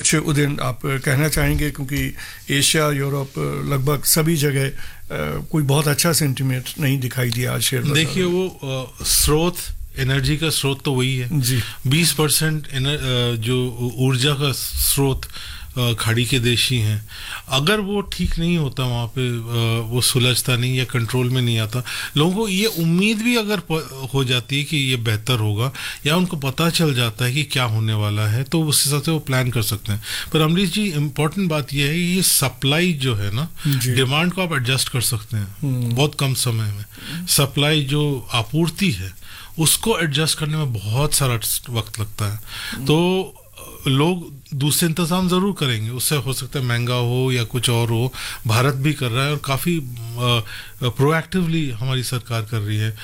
कुछ उदयन आप कहना चाहेंगे क्योंकि एशिया यूरोप लगभग सभी जगह कोई बहुत अच्छा सेंटीमेंट नहीं दिखाई दिया आज शेयर बाजार। देखिए वो स्रोत एनर्जी का स्रोत तो वही है जी 20% जो ऊर्जा का स्रोत खाड़ी के देश ही हैं। अगर वो ठीक नहीं होता वहाँ पे वो सुलझता नहीं या कंट्रोल में नहीं आता, लोगों को ये उम्मीद भी अगर हो जाती है कि ये बेहतर होगा या उनको पता चल जाता है कि क्या होने वाला है तो उस हिसाब से वो प्लान कर सकते हैं। पर अमरीश जी इम्पोर्टेंट बात ये है ये सप्लाई जो है ना, डिमांड को आप एडजस्ट कर सकते हैं बहुत कम समय में। सप्लाई जो आपूर्ति है उसको एडजस्ट करने में बहुत सारा वक्त लगता है, तो लोग दूसरे इंतजाम ज़रूर करेंगे। उससे हो सकता है महंगा हो या कुछ और हो। भारत भी कर रहा है और काफ़ी प्रोएक्टिवली हमारी सरकार कर रही है।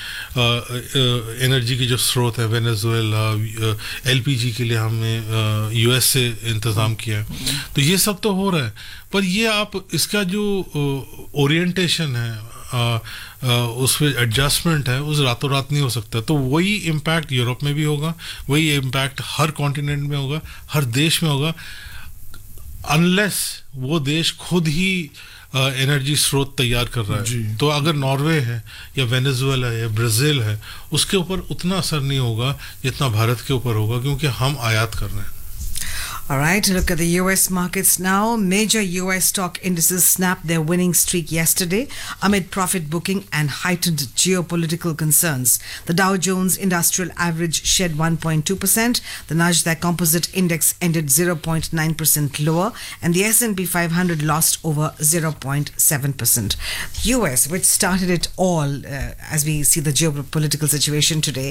एनर्जी की जो स्रोत है वेनेजुएला, एलपीजी के लिए हमने यूएस से इंतज़ाम किया है, तो ये सब तो हो रहा है। पर ये आप इसका जो ओरिएंटेशन है उस पर एडजस्टमेंट है उस रातों रात नहीं हो सकता। तो वही इम्पैक्ट यूरोप में भी होगा, वही इम्पैक्ट हर कॉन्टिनेंट में होगा, हर देश में होगा, अनलेस वो देश खुद ही एनर्जी स्रोत तैयार कर रहा है। तो अगर नॉर्वे है या वेनेजुएला है या ब्राज़ील है उसके ऊपर उतना असर नहीं होगा जितना भारत के ऊपर होगा, क्योंकि हम आयात कर रहे हैं। All right, look at the US markets now. Major US stock indices snapped their winning streak yesterday amid profit booking and heightened geopolitical concerns. The Dow Jones Industrial Average shed 1.2%. The Nasdaq Composite Index ended 0.9% lower, and the S&P 500 lost over 0.7%. US, which started it all, as we see the geopolitical situation today,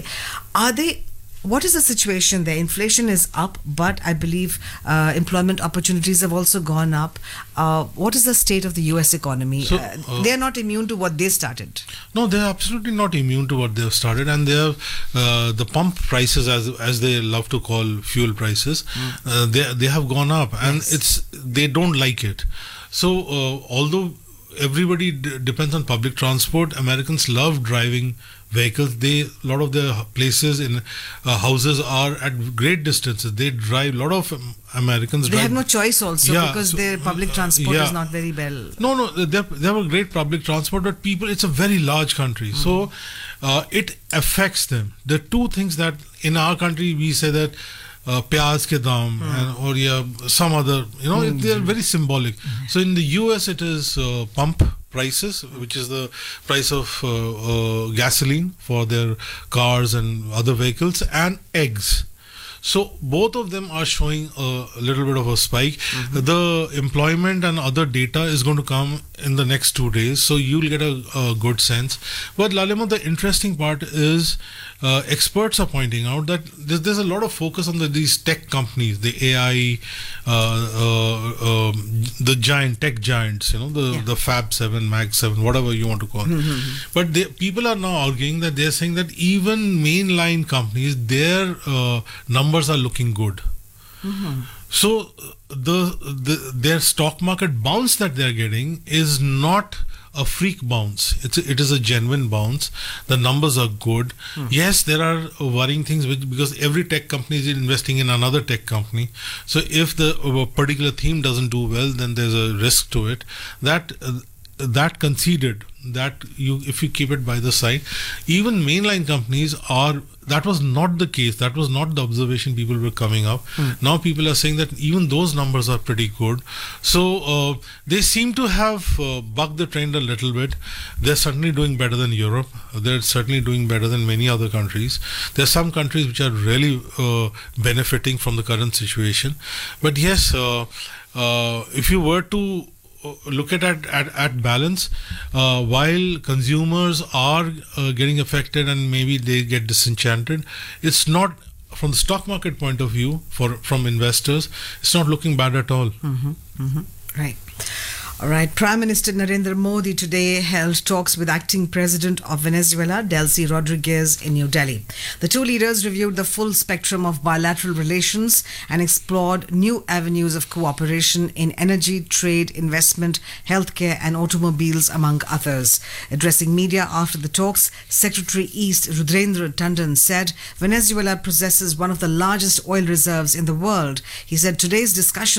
what is the situation there? Inflation is up, but I believe employment opportunities have also gone up. What is the state of the US economy? So, they are not immune to what they started. No, they are absolutely not immune to what they have started, and they have the pump prices, as they love to call fuel prices, they have gone up, and they don't like it. So although everybody depends on public transport, Americans love driving vehicles. A lot of the places in houses are at great distances. They drive. A lot of Americans they have no choice also, because their public transport is not very well. No, they have a great public transport, but it's a very large country, so it affects them. The two things that in our country we say that प्याज के दाम or some other, they are very symbolic. So in the US it is pump prices, which is the price of gasoline for their cars and other vehicles, and eggs. So both of them are showing a little bit of a spike. The employment and other data is going to come in the next 2 days, so you'll get a good sense. But Lalema, the interesting part is experts are pointing out that there's a lot of focus on these tech companies, the AI, the tech giants, the Fab 7, Mag 7, whatever you want to call it. But people are now arguing that they're saying that even mainline companies, their numbers are looking good. So their stock market bounce that they're getting is not a freak bounce. It is a genuine bounce. The numbers are good. Yes, there are worrying things because every tech company is investing in another tech company. So if the particular theme doesn't do well, then there's a risk to it. That conceded, that if you keep it by the side, even mainline companies that was not the case. That was not the observation people were coming up. Now people are saying that even those numbers are pretty good. So they seem to have bucked the trend a little bit. They're certainly doing better than Europe. They're certainly doing better than many other countries. There are some countries which are really benefiting from the current situation. But yes, if you were to look at balance, while consumers are getting affected and maybe they get disenchanted, it's not, from the stock market point of view, from investors, it's not looking bad at all. Right. All right. Prime Minister Narendra Modi today held talks with acting president of Venezuela, Delcy Rodriguez, in New Delhi. The two leaders reviewed the full spectrum of bilateral relations and explored new avenues of cooperation in energy, trade, investment, healthcare and automobiles, among others. Addressing media after the talks, Secretary East Rudrendra Tandon said Venezuela possesses one of the largest oil reserves in the world. He said today's discussion